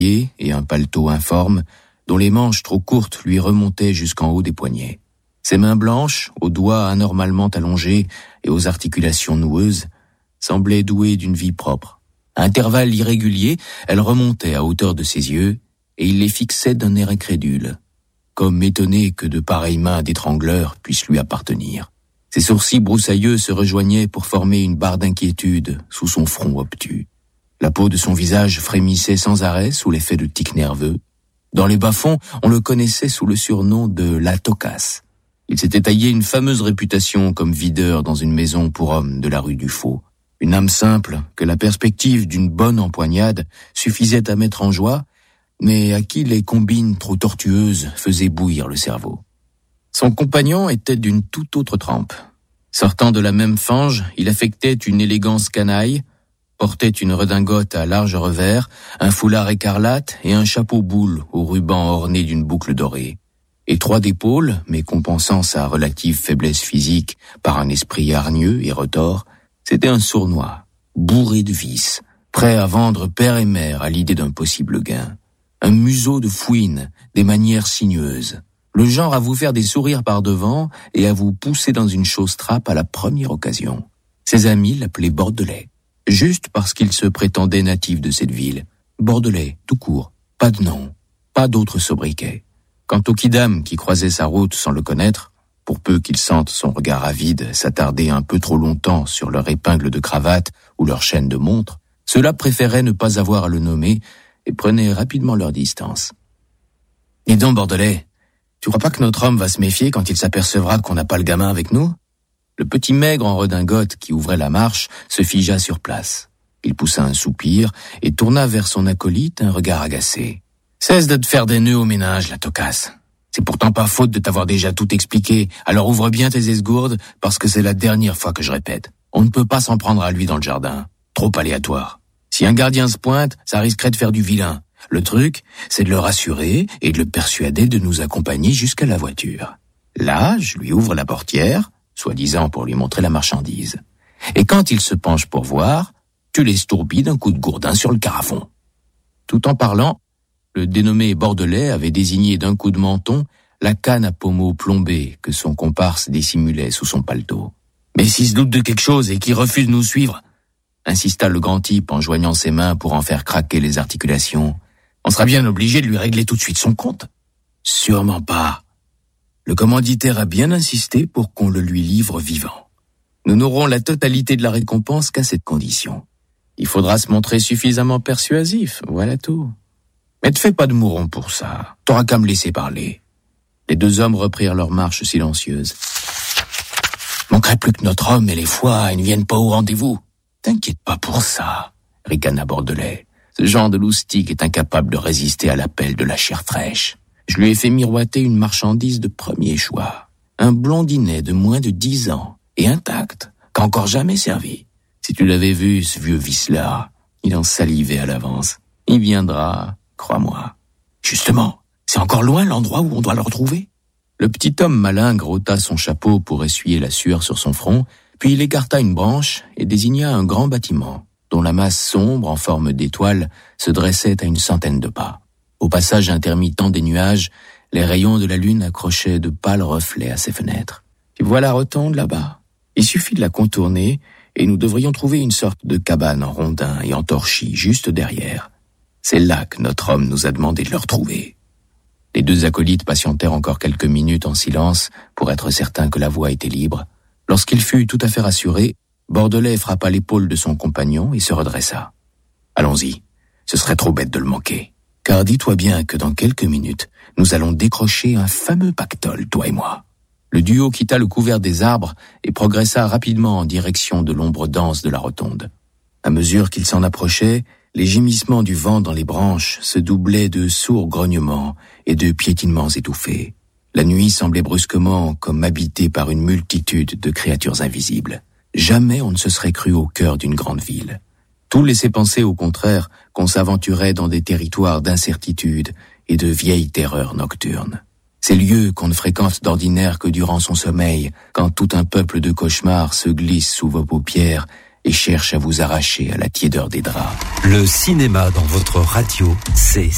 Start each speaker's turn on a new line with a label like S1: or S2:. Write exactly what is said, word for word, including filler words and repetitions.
S1: et un paletot informe, dont les manches trop courtes lui remontaient jusqu'en haut des poignets. Ses mains blanches, aux doigts anormalement allongés et aux articulations noueuses, semblaient douées d'une vie propre. À intervalles irréguliers, elles remontaient à hauteur de ses yeux, et il les fixait d'un air incrédule, comme étonné que de pareilles mains d'étrangleur puissent lui appartenir. Ses sourcils broussailleux se rejoignaient pour former une barre d'inquiétude sous son front obtus. La peau de son visage frémissait sans arrêt sous l'effet de tics nerveux. Dans les bas-fonds, on le connaissait sous le surnom de la Tocasse. Il s'était taillé une fameuse réputation comme videur dans une maison pour hommes de la rue du Faux. Une âme simple que la perspective d'une bonne empoignade suffisait à mettre en joie, mais à qui les combines trop tortueuses faisaient bouillir le cerveau. Son compagnon était d'une toute autre trempe. Sortant de la même fange, il affectait une élégance canaille, portait une redingote à large revers, un foulard écarlate et un chapeau boule au ruban orné d'une boucle dorée. Étroit d'épaule, mais compensant sa relative faiblesse physique par un esprit hargneux et retors, c'était un sournois, bourré de vices, prêt à vendre père et mère à l'idée d'un possible gain. Un museau de fouine, des manières sinueuses. Le genre à vous faire des sourires par devant et à vous pousser dans une chausse trappe à la première occasion. Ses amis l'appelaient Bordelais, juste parce qu'il se prétendait natif de cette ville. Bordelais, tout court, pas de nom, pas d'autre sobriquet. Quant au kidam qui croisait sa route sans le connaître, pour peu qu'il sente son regard avide s'attarder un peu trop longtemps sur leur épingle de cravate ou leur chaîne de montre, ceux-là préféraient ne pas avoir à le nommer et prenaient rapidement leur distance. « Dis donc, Bordelais, tu crois pas que notre homme va se méfier quand il s'apercevra qu'on n'a pas le gamin avec nous ?» Le petit maigre en redingote qui ouvrait la marche se figea sur place. Il poussa un soupir et tourna vers son acolyte un regard agacé. « Cesse de te faire des nœuds au ménage, la Tocasse. C'est pourtant pas faute de t'avoir déjà tout expliqué, alors ouvre bien tes esgourdes parce que c'est la dernière fois que je répète. On ne peut pas s'en prendre à lui dans le jardin. Trop aléatoire. Si un gardien se pointe, ça risquerait de faire du vilain. Le truc, c'est de le rassurer et de le persuader de nous accompagner jusqu'à la voiture. Là, je lui ouvre la portière, soi-disant pour lui montrer la marchandise. Et quand il se penche pour voir, tu l'estourbilles d'un coup de gourdin sur le carafon. » Tout en parlant, le dénommé Bordelais avait désigné d'un coup de menton la canne à pommeau plombée que son comparse dissimulait sous son paletot. « Mais s'il se doute de quelque chose et qu'il refuse de nous suivre, » insista le grand type en joignant ses mains pour en faire craquer les articulations, « on sera bien obligé de lui régler tout de suite son compte. » « Sûrement pas. Le commanditaire a bien insisté pour qu'on le lui livre vivant. Nous n'aurons la totalité de la récompense qu'à cette condition. Il faudra se montrer suffisamment persuasif, voilà tout. Mais te fais pas de mouron pour ça, t'auras qu'à me laisser parler. » Les deux hommes reprirent leur marche silencieuse. « Manquerait plus que notre homme et les foies ne viennent pas au rendez-vous. »« T'inquiète pas pour ça, » ricana Bordelais. « Ce genre de loustique est incapable de résister à l'appel de la chair fraîche. Je lui ai fait miroiter une marchandise de premier choix. Un blondinet de moins de dix ans, et intact, qu'a encore jamais servi. Si tu l'avais vu, ce vieux vice-là, il en salivait à l'avance. Il viendra, crois-moi. Justement, c'est encore loin l'endroit où on doit le retrouver. » Le petit homme malingre ôta son chapeau pour essuyer la sueur sur son front, puis il écarta une branche et désigna un grand bâtiment, dont la masse sombre en forme d'étoile se dressait à une centaine de pas. Au passage intermittent des nuages, les rayons de la lune accrochaient de pâles reflets à ses fenêtres. « Tu vois la rotonde là-bas ? Il suffit de la contourner et nous devrions trouver une sorte de cabane en rondin et en torchis juste derrière. C'est là que notre homme nous a demandé de le retrouver. » Les deux acolytes patientèrent encore quelques minutes en silence pour être certains que la voie était libre. Lorsqu'il fut tout à fait rassuré, Bordelais frappa l'épaule de son compagnon et se redressa. « Allons-y, ce serait trop bête de le manquer. Car dis-toi bien que dans quelques minutes, nous allons décrocher un fameux pactole, toi et moi. » Le duo quitta le couvert des arbres et progressa rapidement en direction de l'ombre dense de la rotonde. À mesure qu'il s'en approchait, les gémissements du vent dans les branches se doublaient de sourds grognements et de piétinements étouffés. La nuit semblait brusquement comme habitée par une multitude de créatures invisibles. Jamais on ne se serait cru au cœur d'une grande ville. Tout laissait penser au contraire qu'on s'aventurait dans des territoires d'incertitude et de vieilles terreurs nocturnes. Ces lieux qu'on ne fréquente d'ordinaire que durant son sommeil, quand tout un peuple de cauchemars se glisse sous vos paupières et cherche à vous arracher à la tiédeur des draps.
S2: Le cinéma dans votre radio, c'est